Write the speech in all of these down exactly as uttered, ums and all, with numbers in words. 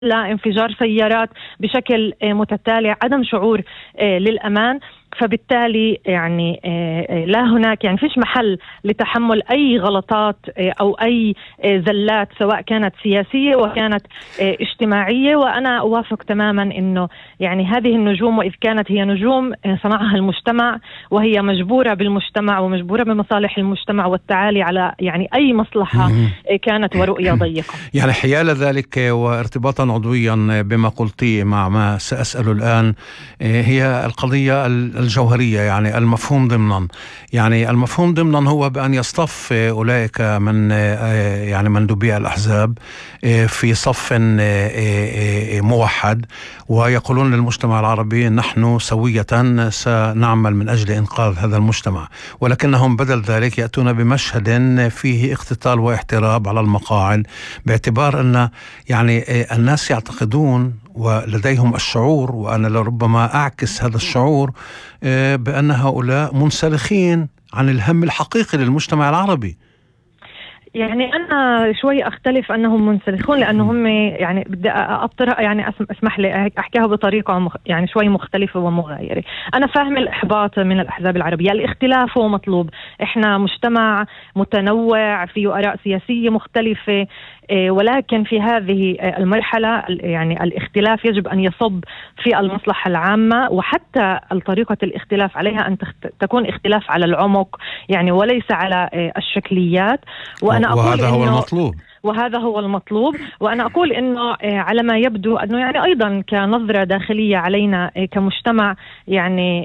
لانفجار سيارات بشكل متتالي، عدم شعور للأمان. فبالتالي يعني لا هناك يعني فيش محل لتحمل أي غلطات أو أي زلات سواء كانت سياسية وكانت اجتماعية. وأنا أوافق تماما إنه يعني هذه النجوم، وإذ كانت هي نجوم صنعها المجتمع وهي مجبورة بالمجتمع ومجبورة بمصالح المجتمع والتعالي على يعني أي مصلحة كانت ورؤية ضيقة. يعني حيال ذلك وارتباطا عضويا بما قلتي مع ما سأسأل الآن، هي القضية الجوهرية، يعني المفهوم ضمنا يعني المفهوم ضمنا هو بأن يصطف أولئك من يعني مندوبي الأحزاب في صف موحد ويقولون للمجتمع العربي نحن سوية سنعمل من أجل إنقاذ هذا المجتمع، ولكنهم بدل ذلك يأتون بمشهد فيه اقتتال واحتراب على المقاعد، باعتبار أن يعني الناس يعتقدون ولديهم الشعور، وأنا لربما أعكس هذا الشعور، بأن هؤلاء منسلخين عن الهم الحقيقي للمجتمع العربي. يعني أنا شوي أختلف أنهم منسلخون، لأنهم يعني بدي أطرق يعني أسمح لي أحكيها بطريقة مخ يعني شوي مختلفة ومغايرة. أنا فاهم الإحباط من الأحزاب العربية، الاختلاف هو مطلوب، إحنا مجتمع متنوع فيه آراء سياسية مختلفة، ولكن في هذه المرحلة يعني الاختلاف يجب أن يصب في المصلحة العامة، وحتى طريقة الاختلاف عليها أن تكون اختلاف على العمق يعني وليس على الشكليات. وأنا أقول وهذا هو المطلوب وهذا هو المطلوب وأنا أقول إنه على ما يبدو أنه يعني أيضا كنظرة داخلية علينا كمجتمع، يعني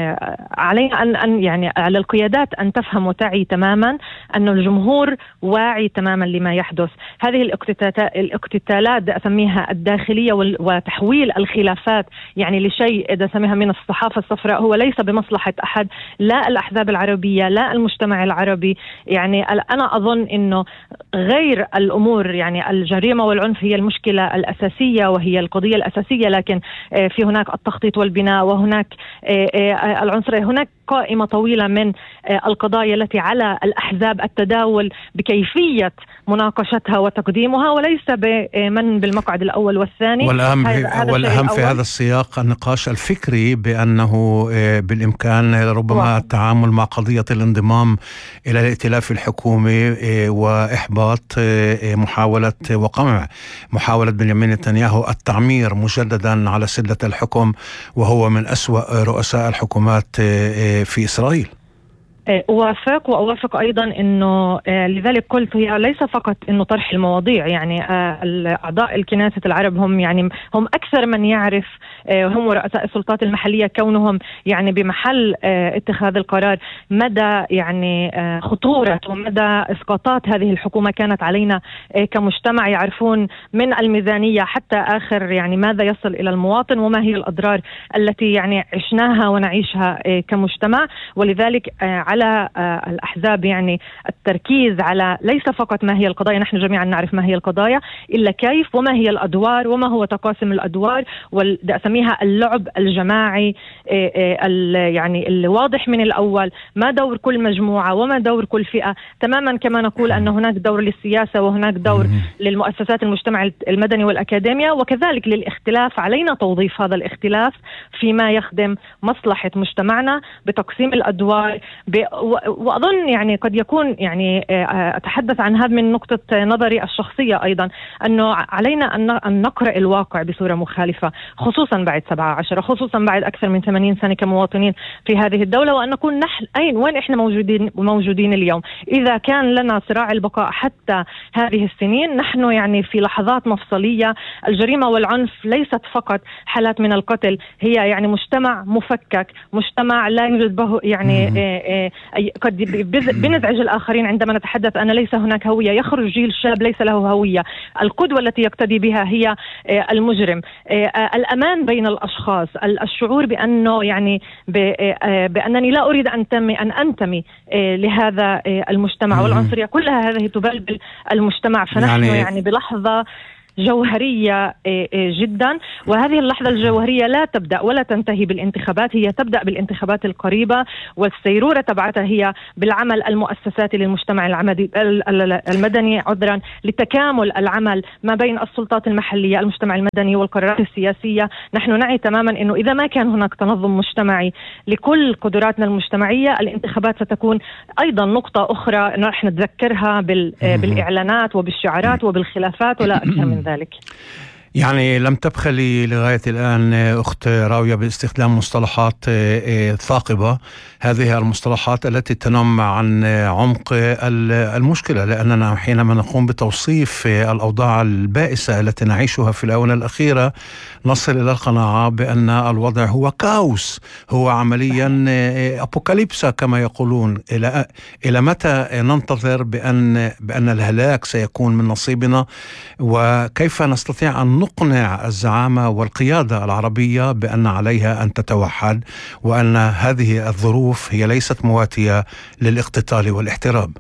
علينا أن أن يعني على القيادات أن تفهم وتعي تماما أن الجمهور واعي تماما لما يحدث. هذه الاقتتالات أسميها الداخلية وتحويل الخلافات يعني لشيء إذا سميها من الصحافة الصفراء هو ليس بمصلحة أحد، لا الأحزاب العربية لا المجتمع العربي. يعني أنا أظن إنه غير الأمور يعني الجريمة والعنف هي المشكلة الأساسية وهي القضية الأساسية، لكن في هناك التخطيط والبناء وهناك العنصرية، هناك قائمة طويلة من القضايا التي على الأحزاب التداول بكيفية مناقشتها وتقديمها وليس بمن بالمقعد الأول والثاني. والأهم في, والأهم في هذا السياق النقاش الفكري بأنه بالإمكان ربما واحد. التعامل مع قضية الانضمام إلى الائتلاف الحكومي وإحباط محاولة وقمع محاولة بنيامين نتنياهو التعمير مجددا على سدة الحكم، وهو من أسوأ رؤساء الحكومات في إسرائيل. أوافق وأوافق أيضا أنه لذلك قلت هي ليس فقط أنه طرح المواضيع، يعني أعضاء الكنيسة العرب هم يعني هم أكثر من يعرف، هم رؤساء السلطات المحلية كونهم يعني بمحل اتخاذ القرار مدى يعني خطورة ومدى إسقاطات هذه الحكومة كانت علينا كمجتمع، يعرفون من الميزانية حتى آخر يعني ماذا يصل إلى المواطن وما هي الأضرار التي يعني عشناها ونعيشها كمجتمع. ولذلك على الأحزاب يعني التركيز على ليس فقط ما هي القضايا، نحن جميعا نعرف ما هي القضايا، إلا كيف وما هي الأدوار وما هو تقاسم الأدوار، وده أسميها اللعب الجماعي يعني الواضح من الأول، ما دور كل مجموعة وما دور كل فئة، تماما كما نقول أن هناك دور للسياسة وهناك دور للمؤسسات المجتمع المدني والأكاديمية، وكذلك للاختلاف علينا توظيف هذا الاختلاف فيما يخدم مصلحة مجتمعنا بتقسيم الأدوار. وأظن يعني قد يكون يعني أتحدث عن هذا من نقطة نظري الشخصية أيضا، أنه علينا أن نقرأ الواقع بصورة مخالفة، خصوصا بعد سبعة عشر، خصوصا بعد أكثر من ثمانين سنة كمواطنين في هذه الدولة، وأن نكون نحن أين وين إحنا موجودين موجودين اليوم. إذا كان لنا صراع البقاء حتى هذه السنين، نحن يعني في لحظات مفصلية. الجريمة والعنف ليست فقط حالات من القتل، هي يعني مجتمع مفكك، مجتمع لا يوجد به يعني قد بنزعج الآخرين عندما نتحدث أن ليس هناك هوية، يخرج جيل شاب ليس له هوية، القدوة التي يقتدي بها هي المجرم، الأمان بين الأشخاص، الشعور بأنه يعني بأنني لا أريد أن أنتمي أن أنتمي لهذا المجتمع، والعنصرية كلها هذه تبلبل المجتمع. فنحن يعني, يعني بلحظة جوهرية جدا، وهذه اللحظة الجوهرية لا تبدأ ولا تنتهي بالانتخابات، هي تبدأ بالانتخابات القريبة، والسيرورة تبعتها هي بالعمل المؤسساتي للمجتمع المدني عذرا لتكامل العمل ما بين السلطات المحلية، المجتمع المدني والقرارات السياسية. نحن نعي تماما أنه إذا ما كان هناك تنظم مجتمعي لكل قدراتنا المجتمعية، الانتخابات ستكون أيضا نقطة أخرى نحن نتذكرها بالإعلانات وبالشعارات وبالخلافات ولا أكثر من ذلك. يعني لم تبخلي لغاية الآن أخت راوية باستخدام مصطلحات ثاقبة، هذه المصطلحات التي تنم عن عمق المشكلة، لأننا حينما نقوم بتوصيف الأوضاع البائسة التي نعيشها في الآونة الأخيرة نصل إلى القناعة بأن الوضع هو كاوس، هو عمليا أبوكاليبسا كما يقولون. إلى إلى متى ننتظر بأن بأن الهلاك سيكون من نصيبنا؟ وكيف نستطيع أن نقنع الزعامة والقيادة العربية بأن عليها أن تتوحد، وأن هذه الظروف هي ليست مواتية للاقتتال والاحتراب؟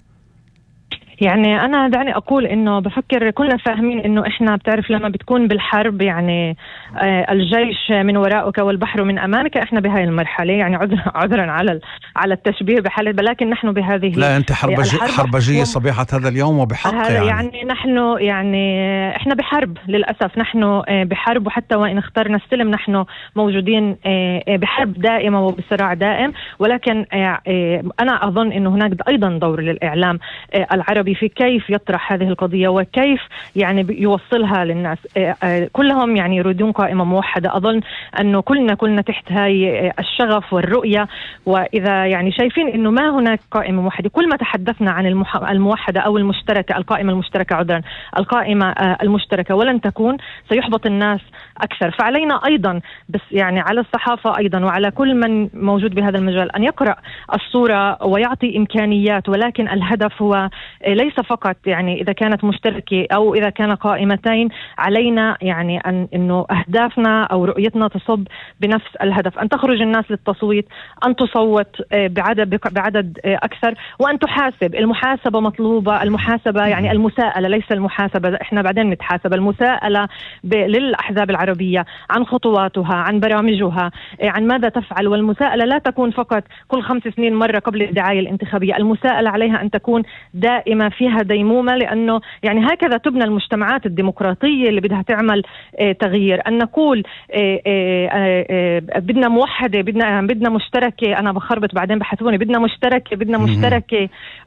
يعني أنا دعني أقول إنه بفكر كلنا فاهمين إنه إحنا بتعرف لما بتكون بالحرب يعني آه الجيش من وراءك والبحر من أمامك، إحنا بهاي المرحلة يعني عذرا عذرا على على التشبيه بحالة، ولكن نحن بهذه لا أنت حربجي حربجية صبيحة هذا اليوم وبحق. هذا يعني. يعني نحن يعني إحنا بحرب للأسف، نحن بحرب، وحتى وإن اخترنا السلم نحن موجودين بحرب دائمة وبصراع دائم. ولكن أنا أظن إنه هناك أيضا دور للإعلام العربي في كيف يطرح هذه القضية وكيف يعني يوصلها للناس. كلهم يعني يريدون قائمة موحدة. أظن أنه كلنا كلنا تحت هاي الشغف والرؤية، وإذا يعني شايفين أنه ما هناك قائمة موحدة، كل ما تحدثنا عن الموحدة أو المشتركة، القائمة المشتركة عذرا القائمة المشتركة ولن تكون، سيحبط الناس أكثر. فعلينا أيضا بس يعني على الصحافة أيضا وعلى كل من موجود بهذا المجال أن يقرأ الصورة ويعطي إمكانيات، ولكن الهدف هو ليس فقط يعني إذا كانت مشتركة أو إذا كان قائمتين، علينا يعني أن إنه أهدافنا أو رؤيتنا تصب بنفس الهدف، أن تخرج الناس للتصويت، أن تصوت بعدد بعدد أكثر، وأن تحاسب. المحاسبة مطلوبة، المحاسبة يعني المساءلة ليس المحاسبة، إحنا بعدين نتحاسب. المساءلة للأحزاب العربية عن خطواتها، عن برامجها، عن ماذا تفعل. والمساءلة لا تكون فقط كل خمس سنين مرة قبل الدعاية الانتخابية، المساءلة عليها أن تكون دائما فيها ديمومة، لأنه يعني هكذا تبنى المجتمعات الديمقراطية اللي بدها تعمل اه تغيير. أن نقول اه اه اه بدنا موحدة، بدنا بدنا مشتركة، أنا بخربط بعدين بحثوني، بدنا مشتركة بدنا مشتركة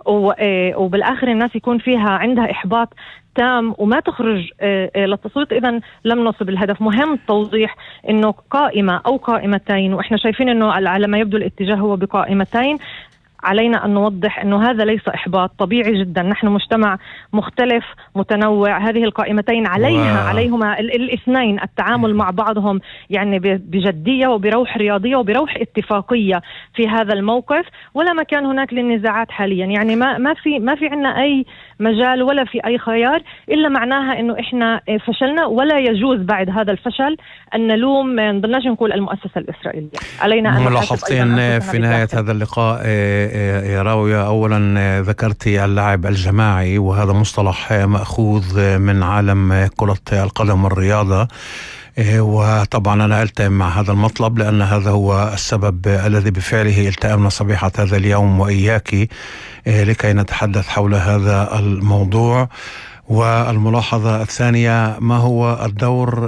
وبالآخر الناس يكون فيها عندها إحباط تام وما تخرج للتصويت، إذن لم نصب الهدف. مهم توضيح إنه قائمة أو قائمتين، وإحنا شايفين إنه على ما يبدو الاتجاه هو بقائمتين. علينا أن نوضح أنه هذا ليس إحباط، طبيعي جدا، نحن مجتمع مختلف متنوع. هذه القائمتين عليها واو. عليهما الاثنين التعامل مع بعضهم يعني بجدية وبروح رياضية وبروح اتفاقية في هذا الموقف، ولا مكان هناك للنزاعات حاليا. يعني ما ما في ما في عندنا أي مجال ولا في أي خيار إلا معناها أنه إحنا فشلنا، ولا يجوز بعد هذا الفشل أن نلوم، ما نضلناش نقول المؤسسة الإسرائيلية. علينا أن ملاحظتين في نهاية هذا اللقاء يا راوية، أولا ذكرتي اللعب الجماعي، وهذا مصطلح مأخوذ من عالم كرة القدم والرياضة، وطبعا أنا ألتئم مع هذا المطلب لأن هذا هو السبب الذي بفعله التأمنا صبيحة هذا اليوم وإياك لكي نتحدث حول هذا الموضوع. والملاحظة الثانية، ما هو الدور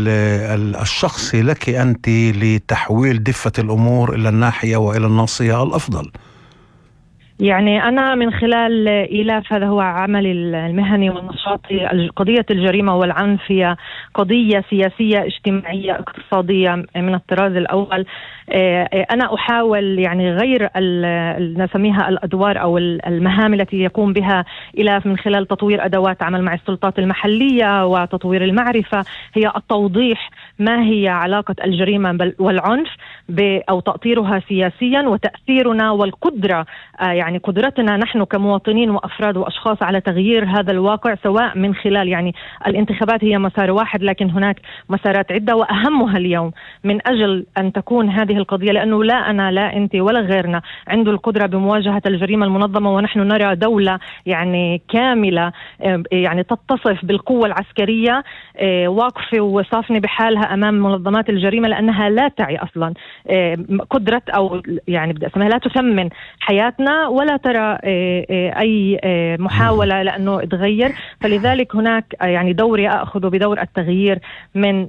الشخصي لك أنت لتحويل دفة الأمور إلى الناحية وإلى الناصية الأفضل؟ يعني أنا من خلال إيلاف، هذا هو عملي المهني والنشاطي، قضية الجريمة والعنف هي قضية سياسية اجتماعية اقتصادية من الطراز الأول. أنا أحاول يعني غير نسميها الأدوار أو المهام التي يقوم بها إيلاف من خلال تطوير أدوات عمل مع السلطات المحلية وتطوير المعرفة، هي التوضيح ما هي علاقة الجريمة والعنف أو تأطيرها سياسيا وتأثيرنا والقدرة، يعني قدرتنا نحن كمواطنين وأفراد وأشخاص على تغيير هذا الواقع، سواء من خلال يعني الانتخابات هي مسار واحد، لكن هناك مسارات عدة، وأهمها اليوم من أجل أن تكون هذه القضية، لأنه لا أنا لا أنت ولا غيرنا عنده القدرة بمواجهة الجريمة المنظمة، ونحن نرى دولة يعني كاملة يعني تتصف بالقوة العسكرية واقفة وصافنة بحالها أمام منظمات الجريمة، لأنها لا تعي أصلا قدرة أو يعني بدي أسميها لا تثمن حياتنا ولا ترى أي محاولة لأنه تغير. فلذلك هناك يعني دوري أخذ بدور التغيير من